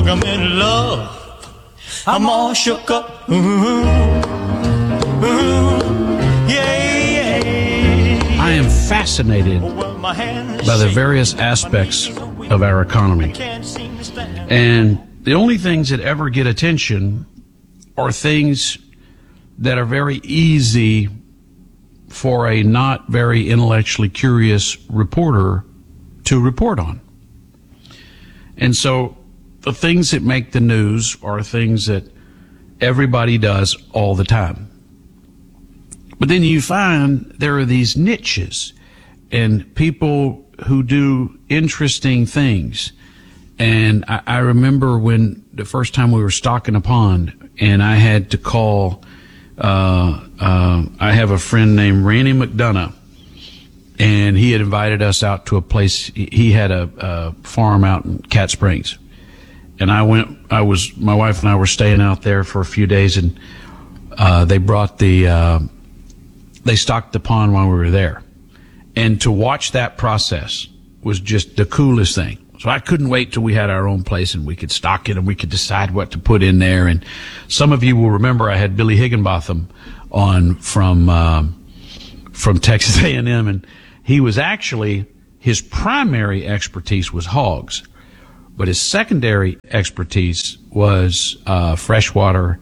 I'm in love. I'm all shook up. I am fascinated by the various aspects of our economy. And the only things that ever get attention are things that are very easy for a not very intellectually curious reporter to report on. And so the things that make the news are things that everybody does all the time. But then you find there are these niches and people who do interesting things. And I remember when the first time we were stocking a pond and I had to call, I have a friend named Randy McDonough, and he had invited us out to a place. He had a farm out in Cat Springs. And my wife and I were staying out there for a few days, and they brought they stocked the pond while we were there. And to watch that process was just the coolest thing. So I couldn't wait till we had our own place and we could stock it and we could decide what to put in there. And some of you will remember I had Billy Higginbotham on from Texas A&M, and he was actually, his primary expertise was hogs, but his secondary expertise was freshwater,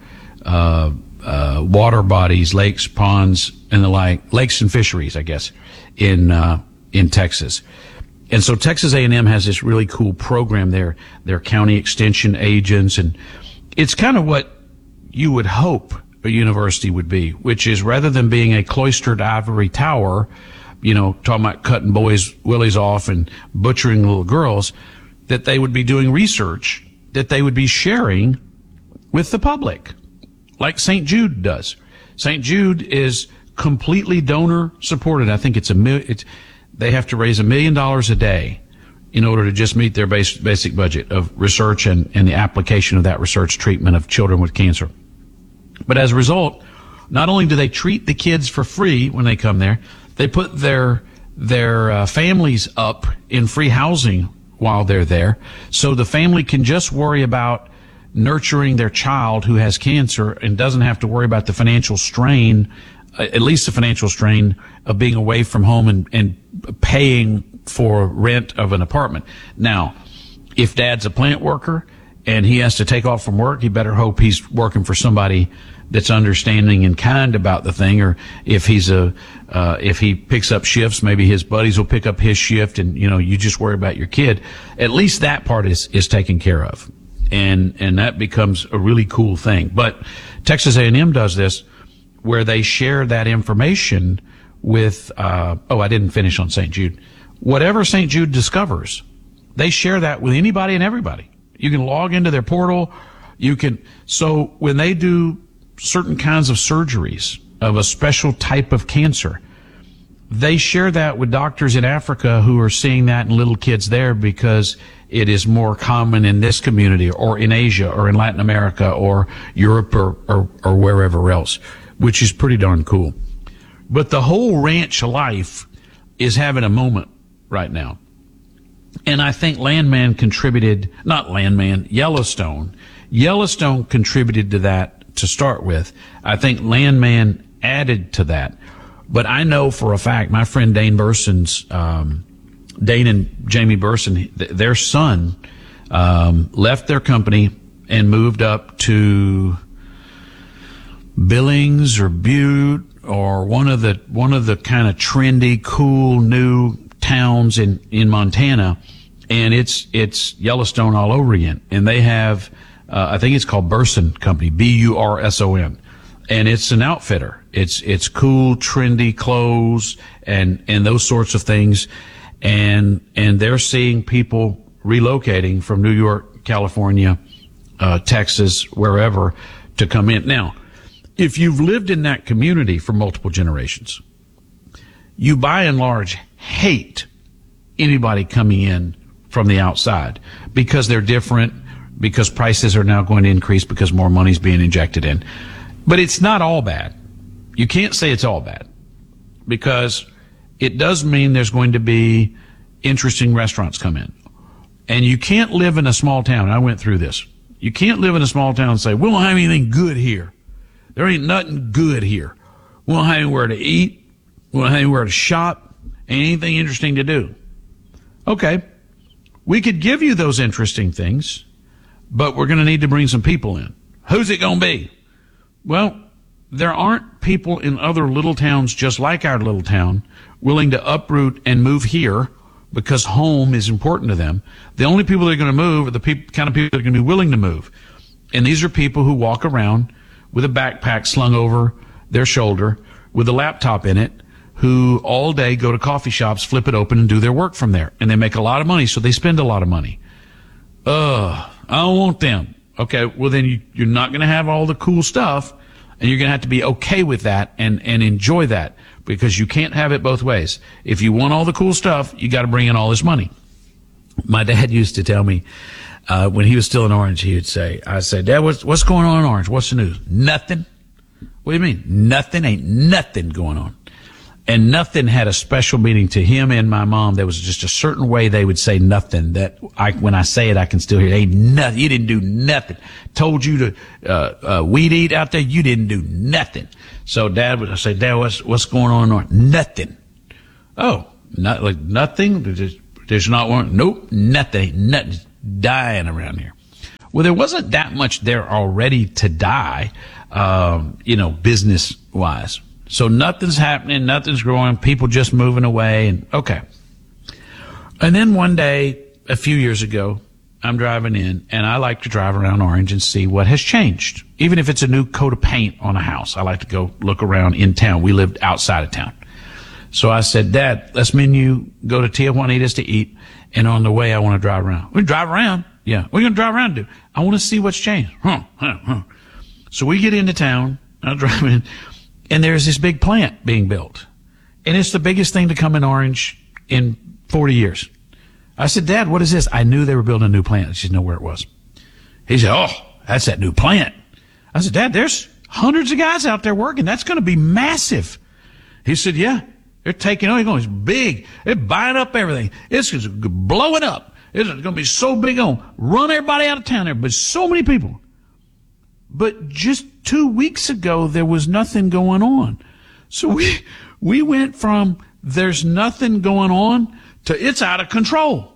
water bodies, lakes, ponds, and the like, lakes and fisheries, I guess, in Texas. And so Texas A&M has this really cool program there. They're county extension agents, and it's kind of what you would hope a university would be, which is rather than being a cloistered ivory tower, talking about cutting boys' willies off and butchering little girls, that they would be doing research that they would be sharing with the public, like St. Jude does. St. Jude is completely donor supported. I think they have to raise $1 million a day in order to just meet their basic budget of research and the application of that research treatment of children with cancer. But as a result, not only do they treat the kids for free when they come there, they put their families up in free housing while they're there, so the family can just worry about nurturing their child who has cancer and doesn't have to worry about the financial strain, at least the financial strain of being away from home and paying for rent of an apartment. Now, if dad's a plant worker and he has to take off from work, he better hope he's working for somebody that's understanding and kind about the thing. Or if if he picks up shifts, maybe his buddies will pick up his shift, and you just worry about your kid. At least that part is taken care of. And that becomes a really cool thing. But Texas A&M does this, where they share that information with, I didn't finish on St. Jude. Whatever St. Jude discovers, they share that with anybody and everybody. You can log into their portal. So when they do certain kinds of surgeries of a special type of cancer, they share that with doctors in Africa who are seeing that in little kids there because it is more common in this community or in Asia or in Latin America or Europe or wherever else, which is pretty darn cool. But the whole ranch life is having a moment right now. And I think Yellowstone contributed to that to start with. I think Landman added to that. But I know for a fact, my friend Dane and Jamie Burson, their son, left their company and moved up to Billings or Butte or one of the kind of trendy, cool, new towns in Montana, and it's Yellowstone all over again. And they have, I think it's called Burson Company, Burson, and it's an outfitter. It's cool, trendy clothes and those sorts of things, and they're seeing people relocating from New York, California, Texas, wherever, to come in. Now, if you've lived in that community for multiple generations, you by and large hate anybody coming in from the outside because they're different, because prices are now going to increase because more money's being injected in. But it's not all bad. You can't say it's all bad, because it does mean there's going to be interesting restaurants come in, And you can't live in a small town. I went through this. You can't live in a small town and say, we don't have anything good here. There ain't nothing good here. We don't have anywhere to eat. We don't have anywhere to shop. Ain't anything interesting to do. Okay. We could give you those interesting things, but we're going to need to bring some people in. Who's it going to be? Well, there aren't people in other little towns just like our little town willing to uproot and move here because home is important to them. The only people that are going to move are the kind of people that are going to be willing to move. And these are people who walk around with a backpack slung over their shoulder with a laptop in it, who all day go to coffee shops, flip it open, and do their work from there. And they make a lot of money, so they spend a lot of money. I don't want them. Okay, well then you're not going to have all the cool stuff, and you're going to have to be okay with that and enjoy that, because you can't have it both ways. If you want all the cool stuff, you got to bring in all this money. My dad used to tell me, when he was still in Orange, he would say, I said, Dad, what's going on in Orange? What's the news? Nothing. What do you mean? Nothing? Ain't nothing going on. And nothing had a special meaning to him and my mom. There was just a certain way they would say nothing that when I say it, I can still hear it. Ain't nothing. You didn't do nothing. Told you to, weed eat out there. You didn't do nothing. So Dad would say, Dad, what's going on in Orange? Nothing. Oh, not like nothing. There's not one. Nope. Nothing. Ain't nothing. Dying around here. Well, there wasn't that much there already to die, business wise. So nothing's happening, nothing's growing, people just moving away, and okay. And then one day, a few years ago, I'm driving in, and I like to drive around Orange and see what has changed. Even if it's a new coat of paint on a house, I like to go look around in town. We lived outside of town. So I said, Dad, let's go to Tia Juanita's to eat, and on the way I want to drive around. We drive around? Yeah. What are you going to drive around to? I want to see what's changed. So we get into town, I drive in, and there's this big plant being built. And it's the biggest thing to come in Orange in 40 years. I said, Dad, what is this? I knew they were building a new plant. I just didn't know where it was. He said, oh, that's that new plant. I said, Dad, there's hundreds of guys out there working. That's going to be massive. He said, yeah, they're taking on. It's big. They're buying up everything. It's blowing up. It's going to be so big on. Run everybody out of town there. But so many people. But just 2 weeks ago, there was nothing going on. So we went from there's nothing going on to it's out of control.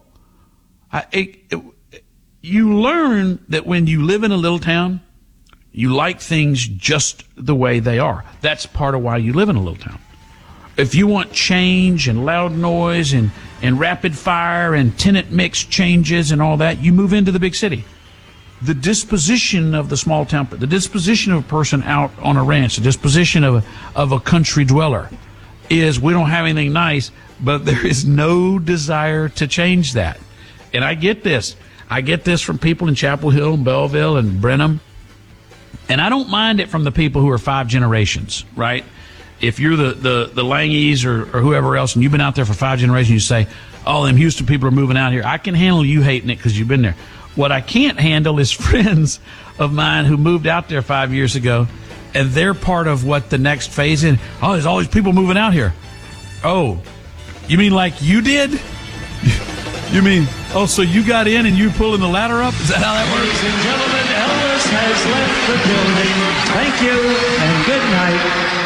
You learn that when you live in a little town, you like things just the way they are. That's part of why you live in a little town. If you want change and loud noise and rapid fire and tenant mix changes and all that, you move into the big city. The disposition of the small town, the disposition of a person out on a ranch, the disposition of a country dweller is we don't have anything nice, but there is no desire to change that. And I get this. I get this from people in Chapel Hill and Belleville and Brenham. And I don't mind it from the people who are 5 generations, right? If you're the Langies or whoever else and you've been out there for 5 generations, you say, oh, them Houston people are moving out here. I can handle you hating it because you've been there. What I can't handle is friends of mine who moved out there 5 years ago, and they're part of what the next phase in. Oh, there's all these people moving out here. Oh, you mean like you did? You mean, oh, so you got in and you pulling the ladder up? Is that how that works? Ladies and gentlemen, Elvis has left the building. Thank you and good night.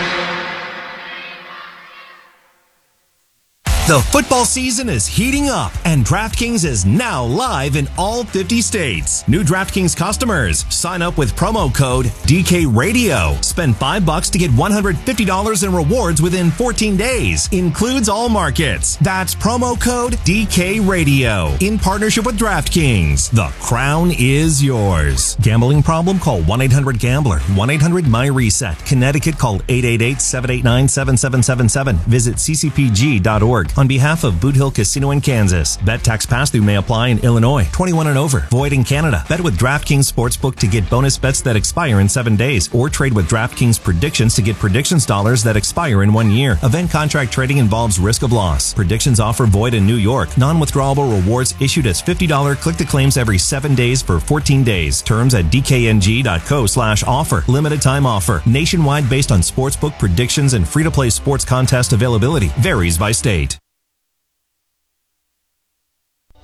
The football season is heating up, and DraftKings is now live in all 50 states. New DraftKings customers, sign up with promo code DKRadio. Spend $5 to get $150 in rewards within 14 days. Includes all markets. That's promo code DKRadio. In partnership with DraftKings. The crown is yours. Gambling problem? Call 1-800-GAMBLER. 1-800-MY-RESET. Connecticut, call 888-789-7777. Visit ccpg.org. On behalf of Boot Hill Casino in Kansas, bet tax pass-through may apply in Illinois. 21 and over. Void in Canada. Bet with DraftKings Sportsbook to get bonus bets that expire in 7 days, or trade with DraftKings Predictions to get predictions dollars that expire in 1 year. Event contract trading involves risk of loss. Predictions offer void in New York. Non-withdrawable rewards issued as $50 click-to-claims every 7 days for 14 days. Terms at dkng.co/offer. Limited time offer. Nationwide based on sportsbook predictions and free-to-play sports contest availability. Varies by state.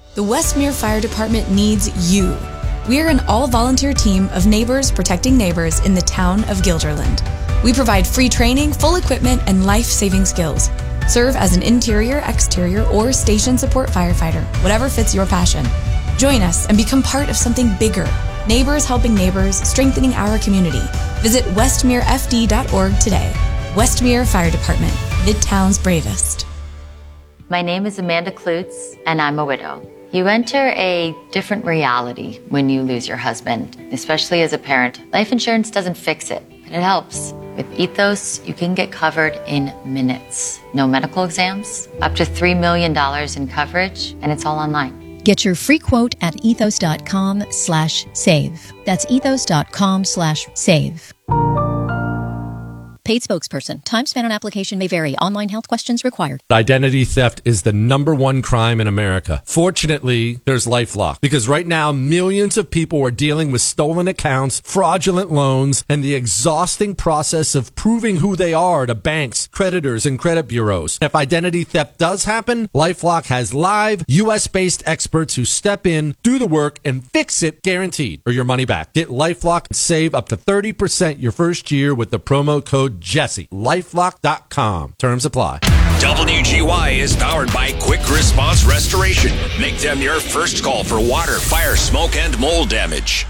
The Westmere Fire Department needs you. We're an all-volunteer team of neighbors protecting neighbors in the town of Guilderland. We provide free training, full equipment, and life-saving skills. Serve as an interior, exterior, or station support firefighter, whatever fits your passion. Join us and become part of something bigger. Neighbors helping neighbors, strengthening our community. Visit westmerefd.org today. Westmere Fire Department, Midtown's bravest. My name is Amanda Klutz, and I'm a widow. You enter a different reality when you lose your husband, especially as a parent. Life insurance doesn't fix it, but it helps. With Ethos, you can get covered in minutes. No medical exams, up to $3 million in coverage, and it's all online. Get your free quote at ethos.com/save. That's ethos.com/save. Paid spokesperson. Time spent on application may vary. Online health questions required. Identity theft is the #1 crime in America. Fortunately, there's LifeLock, because right now millions of people are dealing with stolen accounts, fraudulent loans, and the exhausting process of proving who they are to banks, creditors, and credit bureaus. If identity theft does happen, LifeLock has live US-based experts who step in, do the work, and fix it, guaranteed, or your money back. Get LifeLock and save up to 30% your first year with the promo code Jesse. LifeLock.com. Terms apply. WGY is powered by Quick Response Restoration. Make them your first call for water, fire, smoke, and mold damage.